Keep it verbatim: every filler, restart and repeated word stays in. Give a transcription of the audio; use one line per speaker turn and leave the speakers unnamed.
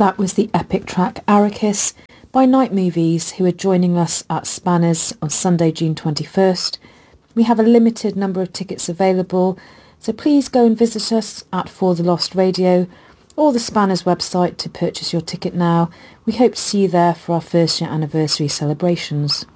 That was the epic track Arrakis by Night Movies, who are joining us at Spanners on Sunday, June twenty-first. We have a limited number of tickets available, so please go and visit us at For the Lost Radio or the Spanners website to purchase your ticket now. We hope to see you there for our first year anniversary celebrations.